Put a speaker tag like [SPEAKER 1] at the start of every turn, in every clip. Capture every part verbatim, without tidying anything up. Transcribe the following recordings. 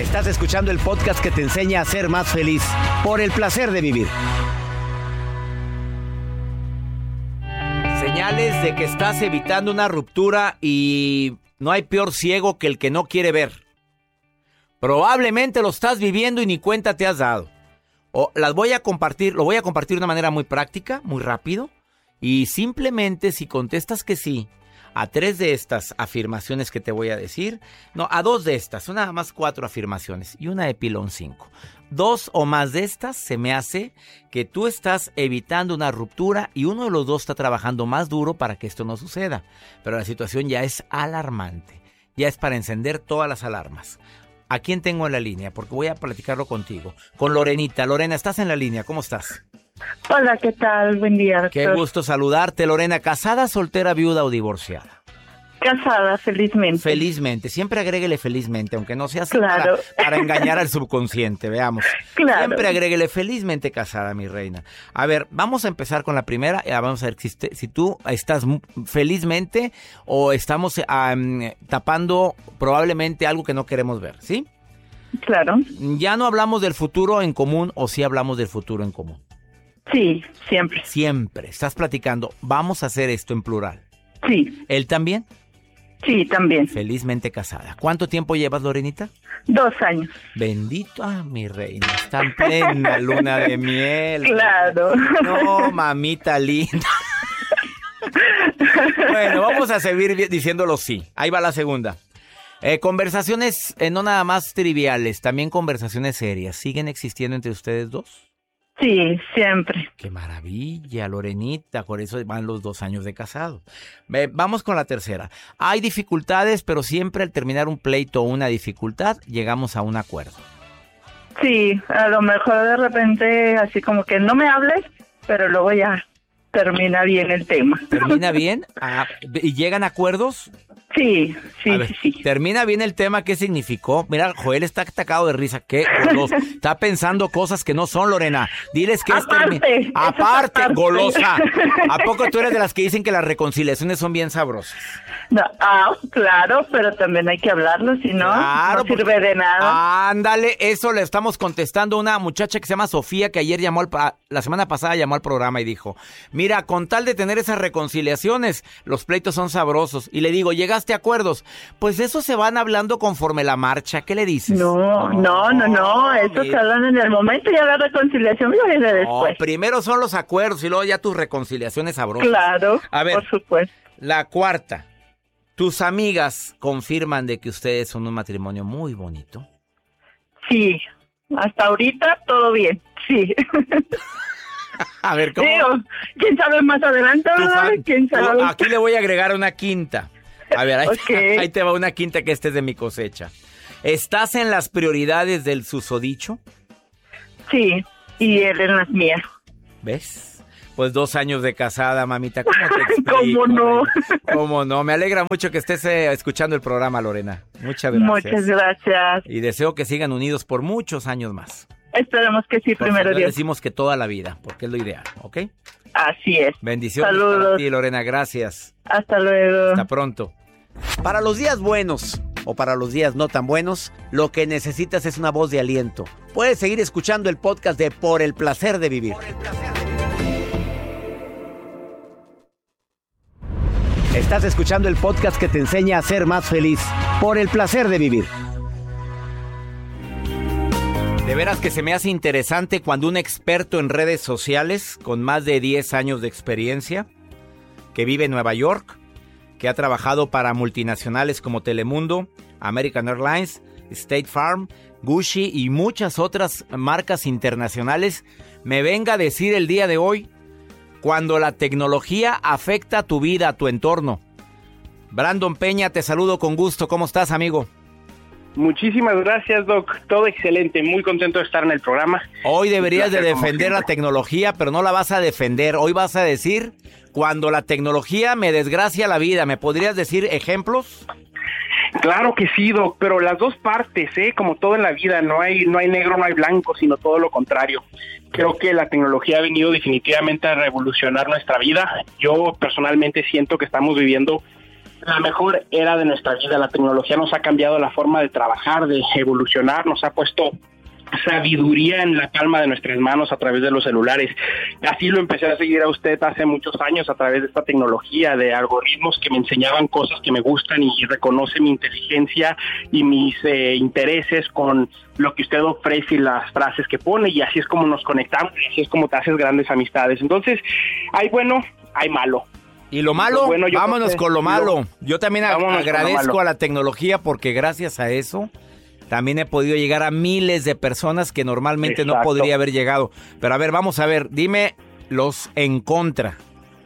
[SPEAKER 1] Estás escuchando el podcast que te enseña a ser más feliz por el placer de vivir. Señales de que estás evitando una ruptura y no hay peor ciego que el que no quiere ver. Probablemente lo estás viviendo y ni cuenta te has dado. O las voy a compartir, lo voy a compartir de una manera muy práctica, muy rápido. Y simplemente si contestas que sí a tres de estas afirmaciones que te voy a decir, no, a dos de estas, son nada más cuatro afirmaciones y una de pilón cinco. Dos o más de estas se me hace que tú estás evitando una ruptura y uno de los dos está trabajando más duro para que esto no suceda. Pero la situación ya es alarmante, ya es para encender todas las alarmas. ¿A quién tengo en la línea? Porque voy a platicarlo contigo. Con Lorenita. Lorena, ¿estás en la línea? ¿Cómo estás?
[SPEAKER 2] Hola, ¿qué tal? Buen día, doctor.
[SPEAKER 1] Qué gusto saludarte, Lorena. ¿Casada, soltera, viuda o divorciada?
[SPEAKER 2] Casada, felizmente.
[SPEAKER 1] Felizmente. Siempre agréguele felizmente, aunque no sea así
[SPEAKER 2] claro.
[SPEAKER 1] para, para engañar al subconsciente. Veamos.
[SPEAKER 2] Claro.
[SPEAKER 1] Siempre agréguele felizmente casada, mi reina. A ver, vamos a empezar con la primera. Vamos a ver si, si tú estás felizmente o estamos um, tapando probablemente algo que no queremos ver, ¿sí?
[SPEAKER 2] Claro.
[SPEAKER 1] Ya no hablamos del futuro en común o sí hablamos del futuro en común.
[SPEAKER 2] Sí, siempre.
[SPEAKER 1] Siempre. Estás platicando. Vamos a hacer esto en plural.
[SPEAKER 2] Sí.
[SPEAKER 1] ¿Él también?
[SPEAKER 2] Sí, también.
[SPEAKER 1] Felizmente casada. ¿Cuánto tiempo llevas, Lorenita?
[SPEAKER 2] Dos años.
[SPEAKER 1] Bendito, ah, mi reina. Está en plena luna de miel.
[SPEAKER 2] Claro.
[SPEAKER 1] No, mamita linda. Bueno, vamos a seguir diciéndolo sí. Ahí va la segunda. Eh, conversaciones eh, no nada más triviales, también conversaciones serias. ¿Siguen existiendo entre ustedes dos?
[SPEAKER 2] Sí, siempre.
[SPEAKER 1] ¡Qué maravilla, Lorenita! Por eso van los dos años de casado. Eh, vamos con la tercera. Hay dificultades, pero siempre al terminar un pleito o una dificultad, llegamos a un acuerdo.
[SPEAKER 2] Sí, a lo mejor de repente así como que no me hables, pero luego ya termina bien el tema.
[SPEAKER 1] ¿Termina bien? Ah, ¿y llegan a acuerdos?
[SPEAKER 2] Sí, sí,
[SPEAKER 1] ver,
[SPEAKER 2] sí, sí.
[SPEAKER 1] ¿Termina bien el tema? ¿Qué significó? Mira, Joel está atacado de risa. ¿Qué? Goloso. Está pensando cosas que no son, Lorena. Diles que
[SPEAKER 2] aparte,
[SPEAKER 1] es termi- aparte,
[SPEAKER 2] aparte,
[SPEAKER 1] golosa. ¿A poco tú eres de las que dicen que las reconciliaciones son bien sabrosas?
[SPEAKER 2] No, ah, claro, pero también hay que hablarlo, si no,
[SPEAKER 1] claro,
[SPEAKER 2] no sirve de nada.
[SPEAKER 1] Ándale, eso le estamos contestando a una muchacha que se llama Sofía, que ayer llamó, al, la semana pasada llamó al programa y dijo, mira, con tal de tener esas reconciliaciones, los pleitos son sabrosos. Y le digo, ¿llegaste a acuerdos? Pues eso se van hablando conforme la marcha. ¿Qué le dices?
[SPEAKER 2] No, no, no, no, eso se hablan en el momento y la reconciliación viene después.
[SPEAKER 1] No, primero son los acuerdos y luego ya tus reconciliaciones sabrosas.
[SPEAKER 2] Claro,
[SPEAKER 1] a ver,
[SPEAKER 2] por supuesto.
[SPEAKER 1] La cuarta. ¿Tus amigas confirman de que ustedes son un matrimonio muy bonito?
[SPEAKER 2] Sí, hasta ahorita todo bien, sí.
[SPEAKER 1] A ver, ¿cómo?
[SPEAKER 2] Digo, ¿quién sabe más adelante?
[SPEAKER 1] Fan,
[SPEAKER 2] ¿Quién sabe?
[SPEAKER 1] Aquí le voy a agregar una quinta. A ver, ahí,
[SPEAKER 2] okay.
[SPEAKER 1] ahí te va una quinta que este es de mi cosecha. ¿Estás en las prioridades del susodicho?
[SPEAKER 2] Sí, y él en las mías.
[SPEAKER 1] ¿Ves? Pues dos años de casada, mamita. ¿Cómo te explico?
[SPEAKER 2] ¿Cómo no?
[SPEAKER 1] ¿Cómo no? Me alegra mucho que estés eh, escuchando el programa, Lorena. Muchas gracias.
[SPEAKER 2] Muchas gracias.
[SPEAKER 1] Y deseo que sigan unidos por muchos años más.
[SPEAKER 2] Esperemos que sí,
[SPEAKER 1] por
[SPEAKER 2] primero Dios.
[SPEAKER 1] Decimos que toda la vida, porque es lo ideal, ¿ok?
[SPEAKER 2] Así es.
[SPEAKER 1] Bendiciones
[SPEAKER 2] Saludos
[SPEAKER 1] para ti, Lorena. Gracias.
[SPEAKER 2] Hasta luego.
[SPEAKER 1] Hasta pronto. Para los días buenos o para los días no tan buenos, lo que necesitas es una voz de aliento. Puedes seguir escuchando el podcast de Por el Placer de Vivir. Por el Placer de Vivir. Estás escuchando el podcast que te enseña a ser más feliz. Por el Placer de Vivir. De veras que se me hace interesante cuando un experto en redes sociales con más de diez años de experiencia, que vive en Nueva York, que ha trabajado para multinacionales como Telemundo, American Airlines, State Farm, Gucci y muchas otras marcas internacionales, me venga a decir el día de hoy cuando la tecnología afecta a tu vida, a tu entorno. Brandon Peña, te saludo con gusto. ¿Cómo estás, amigo?
[SPEAKER 3] Muchísimas gracias, Doc. Todo excelente. Muy contento de estar en el programa.
[SPEAKER 1] Hoy deberías de defender la tecnología, pero no la vas a defender. Hoy vas a decir, cuando la tecnología me desgracia la vida. ¿Me podrías decir ejemplos?
[SPEAKER 3] Claro que sí, Doc, pero las dos partes, ¿eh? Como todo en la vida, no hay, no hay negro, no hay blanco, sino todo lo contrario. Creo que la tecnología ha venido definitivamente a revolucionar nuestra vida. Yo personalmente siento que estamos viviendo la mejor era de nuestra vida. La tecnología nos ha cambiado la forma de trabajar, de evolucionar, nos ha puesto sabiduría en la palma de nuestras manos a través de los celulares. Así lo empecé a seguir a usted hace muchos años a través de esta tecnología, de algoritmos que me enseñaban cosas que me gustan y reconoce mi inteligencia y mis eh, intereses con lo que usted ofrece y las frases que pone, y así es como nos conectamos, y así es como te haces grandes amistades. Entonces, hay bueno, hay malo.
[SPEAKER 1] ¿Y lo malo? Lo bueno, vámonos
[SPEAKER 3] sé,
[SPEAKER 1] con lo malo. Lo, yo también agradezco
[SPEAKER 3] a
[SPEAKER 1] la tecnología porque gracias a eso también he podido llegar a miles de personas que normalmente Exacto. no podría haber llegado. Pero a ver, vamos a ver, dime los en contra.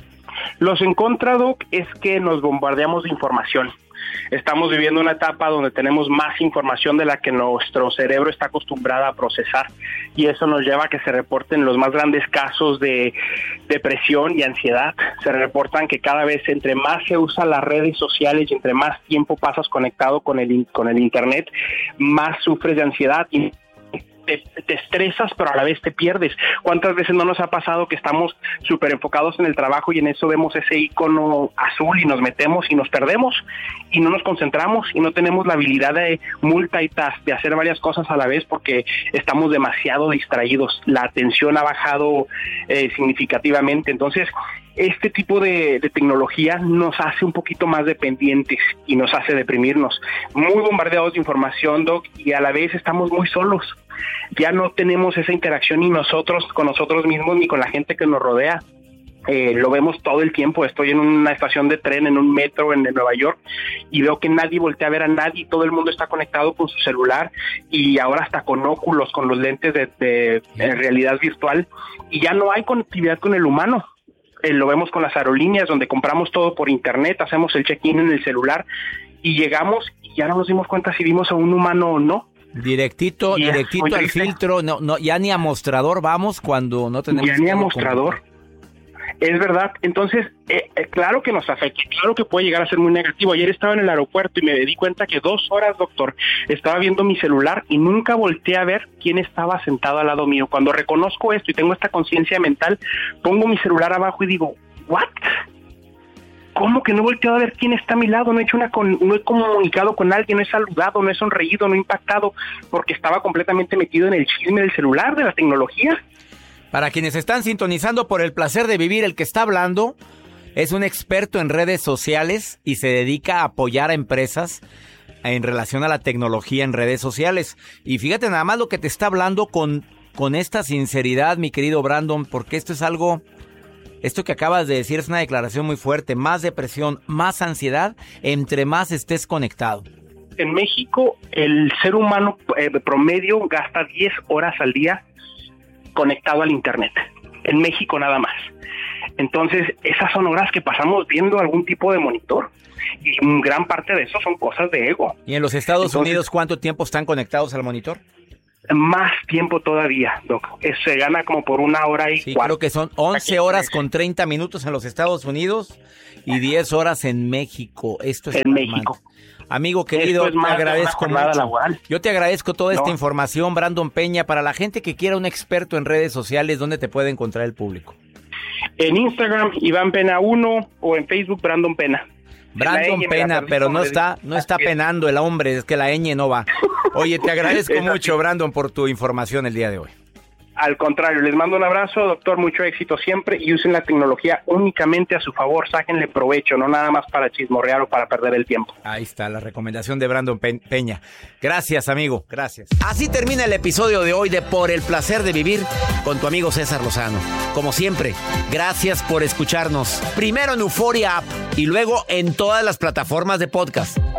[SPEAKER 3] Los en contra, Doc, es que nos bombardeamos de información. Estamos viviendo una etapa donde tenemos más información de la que nuestro cerebro está acostumbrado a procesar, y eso nos lleva a que se reporten los más grandes casos de depresión y ansiedad. Se reportan que cada vez entre más se usan las redes sociales y entre más tiempo pasas conectado con el, con el internet, más sufres de ansiedad y Te, te estresas, pero a la vez te pierdes. ¿Cuántas veces no nos ha pasado que estamos súper enfocados en el trabajo y en eso vemos ese icono azul y nos metemos y nos perdemos y no nos concentramos y no tenemos la habilidad de multitask, de hacer varias cosas a la vez porque estamos demasiado distraídos? La atención ha bajado eh, significativamente. Entonces, este tipo de, de tecnología nos hace un poquito más dependientes y nos hace deprimirnos. Muy bombardeados de información, Doc, y a la vez estamos muy solos. Ya no tenemos esa interacción ni nosotros con nosotros mismos ni con la gente que nos rodea. Eh, lo vemos todo el tiempo. Estoy en una estación de tren, en un metro en, en Nueva York, y veo que nadie voltea a ver a nadie. Todo el mundo está conectado con su celular y ahora hasta con óculos, con los lentes de, de, de realidad virtual, y ya no hay conectividad con el humano. Eh, lo vemos con las aerolíneas, donde compramos todo por internet, hacemos el check-in en el celular y llegamos y ya no nos dimos cuenta si vimos a un humano o no.
[SPEAKER 1] Directito, yeah, directito al filtro, no, no, ya ni a mostrador vamos cuando no tenemos.
[SPEAKER 3] Ya ni a mostrador. Es verdad. Entonces, eh, eh, claro que nos afecta, claro que puede llegar a ser muy negativo. Ayer estaba en el aeropuerto y me di cuenta que dos horas, doctor, estaba viendo mi celular y nunca volteé a ver quién estaba sentado al lado mío. Cuando reconozco esto y tengo esta conciencia mental, pongo mi celular abajo y digo, ¿what? ¿Cómo que no he volteado a ver quién está a mi lado? No he hecho una con, no he comunicado con alguien, no he saludado, no he sonreído, no he impactado, porque estaba completamente metido en el chisme del celular, de la tecnología.
[SPEAKER 1] Para quienes están sintonizando por el placer de vivir, el que está hablando es un experto en redes sociales y se dedica a apoyar a empresas en relación a la tecnología en redes sociales. Y fíjate nada más lo que te está hablando con, con esta sinceridad, mi querido Brandon, porque esto es algo... Esto que acabas de decir es una declaración muy fuerte. Más depresión, más ansiedad, entre más estés conectado.
[SPEAKER 3] En México, el ser humano eh, promedio gasta diez horas al día conectado al internet. En México nada más. Entonces, esas son horas que pasamos viendo algún tipo de monitor. Y gran parte de eso son cosas de ego.
[SPEAKER 1] ¿Y en los Estados Entonces, Unidos cuánto tiempo están conectados al monitor?
[SPEAKER 3] Más tiempo todavía, Doc. Se gana como por una hora y
[SPEAKER 1] sí,
[SPEAKER 3] cuatro.
[SPEAKER 1] Creo que son once horas con treinta minutos en los Estados Unidos y diez horas en México. Esto es
[SPEAKER 3] en México.
[SPEAKER 1] Amigo querido, te agradezco mucho. Laboral. Yo te agradezco toda no. esta información, Brandon Peña. Para la gente que quiera un experto en redes sociales, ¿dónde te puede encontrar el público?
[SPEAKER 3] En Instagram, Iván Pena uno, o en Facebook, Brandon Pena.
[SPEAKER 1] Brandon Pena, pero no está, no está penando el hombre, es que la ñ no va. Oye, te agradezco mucho, Brandon, por tu información el día de hoy.
[SPEAKER 3] Al contrario, les mando un abrazo, doctor, mucho éxito siempre, y usen la tecnología únicamente a su favor, sáquenle provecho, no nada más para chismorrear o para perder el tiempo.
[SPEAKER 1] Ahí está la recomendación de Brandon Peña. Gracias, amigo, gracias. Así termina el episodio de hoy de Por el Placer de Vivir con tu amigo César Lozano. Como siempre, gracias por escucharnos. Primero en Euforia App y luego en todas las plataformas de podcast.